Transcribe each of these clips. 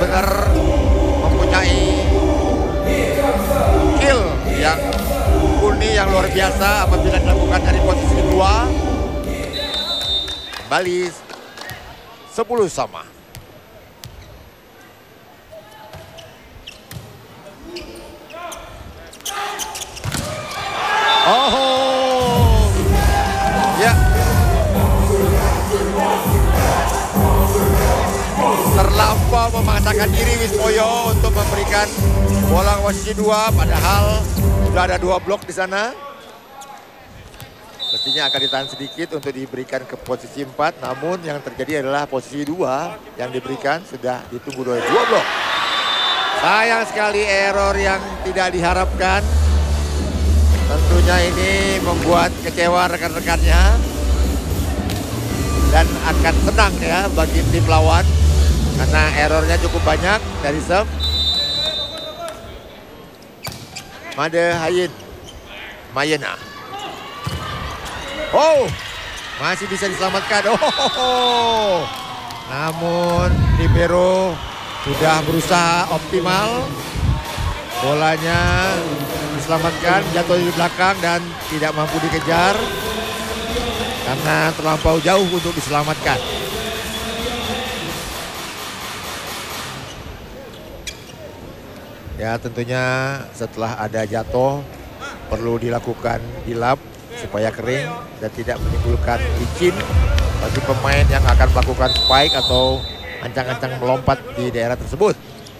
benar-benar mempunyai skill yang mumpuni, yang luar biasa apabila dilakukan dari posisi kedua. Kembali 10 sama. Oh, ya. Terlampau memaksakan diri Wismoyo untuk memberikan bola posisi 2, padahal sudah ada 2 blok di sana. Mestinya akan ditahan sedikit untuk diberikan ke posisi 4, namun yang terjadi adalah posisi 2 yang diberikan sudah ditunggu oleh 2 blok. Sayang sekali, error yang tidak diharapkan. Tentunya ini membuat kecewa rekan-rekannya dan akan senang ya bagi tim lawan karena errornya cukup banyak dari serve. Made Hayin Mayena. Oh, masih bisa diselamatkan. Oh, namun libero sudah berusaha optimal. Bolanya diselamatkan, jatuh di belakang dan tidak mampu dikejar karena terlampau jauh untuk diselamatkan. Ya, tentunya setelah ada jatuh perlu dilakukan dilap supaya kering dan tidak menimbulkan licin bagi pemain yang akan melakukan spike atau ancang-ancang melompat di daerah tersebut.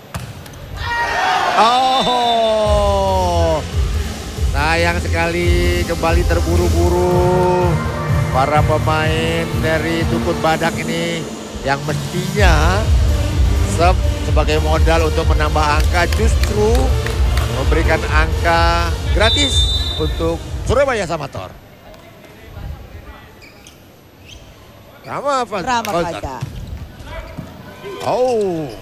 Oh, sayang sekali, kembali terburu-buru para pemain dari Tukun Badak ini yang mestinya sebagai modal untuk menambah angka justru memberikan angka gratis untuk Surabaya Samator. Rama Fadda. Oh.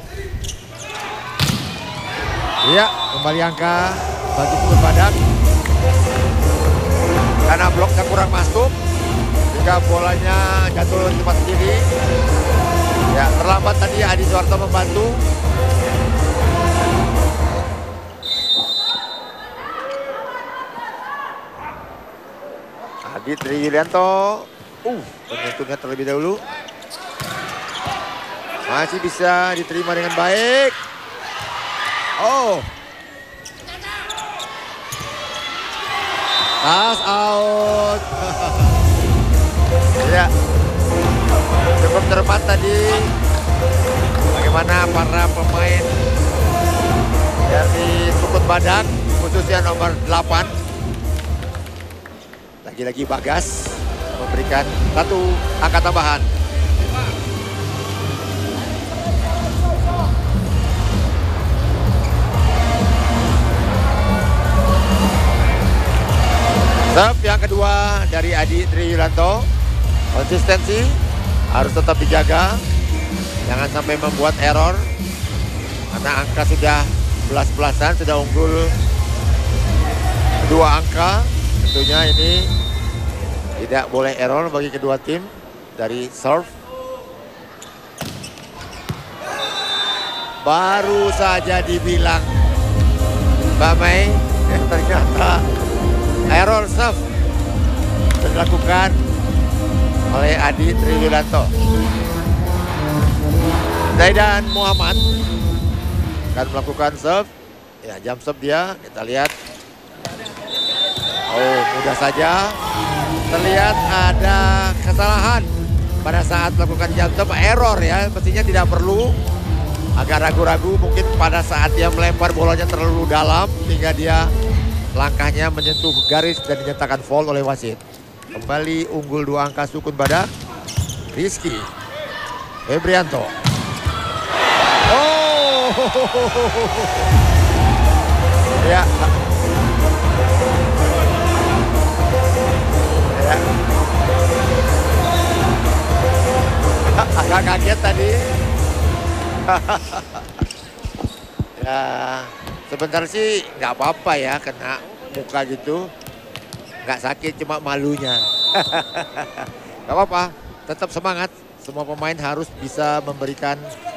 Iya, kembali angka bagi Tukun Badak. Karena bloknya kurang masuk, sehingga bolanya jatuh di tempat sendiri. Ya, terlambat tadi Adi Suwarto membantu. Adi Tri Yulianto. Penyentuhnya terlebih dahulu. Masih bisa diterima dengan baik. Oh. Pass out. Ya. Cukup cermat tadi. Bagaimana para pemain dari Tukun Badak, khususnya nomor 8. Lagi-lagi Bagas memberikan 1 angka tambahan. Serve yang kedua dari Adi Tri Yulianto. Konsistensi harus tetap dijaga. Jangan sampai membuat error. Karena angka sudah 11-11an, sudah unggul 2 angka. Tentunya ini tidak boleh error bagi kedua tim dari serve. Baru saja dibilang Mbak Mei, ternyata error serve dilakukan oleh Adi Tri Yulianto. Zaidan Muhammad akan melakukan serve. Ya, jump serve dia. Kita lihat. Oh, mudah saja. Terlihat ada kesalahan pada saat melakukan jump serve. Error ya. Mestinya tidak perlu. Agak ragu-ragu mungkin pada saat dia melempar bolanya terlalu dalam hingga dia langkahnya menyentuh garis dan dinyatakan foul oleh wasit. Kembali unggul 2 angka Tukun Badak. Rizky Febrianto. Oh. Ya. Ya. Agak kaget tadi. Ya. Sebentar sih nggak apa-apa ya kena muka gitu. Nggak sakit, cuma malunya. Nggak apa-apa, tetap semangat. Semua pemain harus bisa memberikan